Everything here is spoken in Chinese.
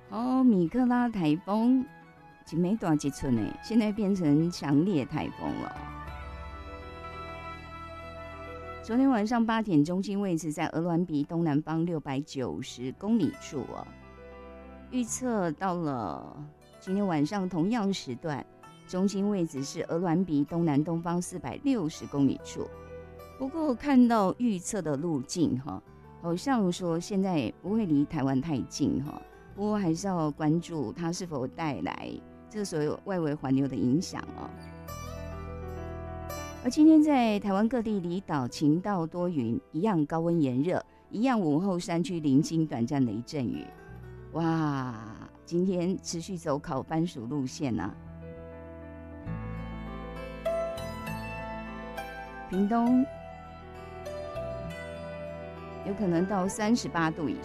哦，米克拉台风没多几寸呢，现在变成强烈台风了。昨天晚上8点，中心位置在鹅銮鼻东南方690公里处哦。预测到了今天晚上同样时段，中心位置是鹅銮鼻东南东方460公里处。不过看到预测的路径哈，好像说现在不会离台湾太近哈，不过还是要关注它是否带来这个所有外围环流的影响哦。而今天在台湾各地离岛晴到多云，一样高温炎热，一样午后山区零星短暂雷阵雨。哇，今天持续走考番薯路线啊。屏东有可能到38度以